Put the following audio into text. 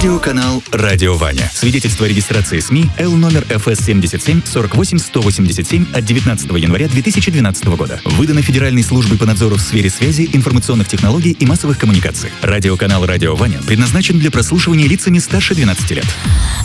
Радиоканал «Радио Ваня». Свидетельство о регистрации СМИ Л номер ФС 77 48 187 от 19 января 2012 года. Выдано Федеральной службой по надзору в сфере связи, информационных технологий и массовых коммуникаций. Радиоканал «Радио Ваня» предназначен для прослушивания лицами старше 12 лет.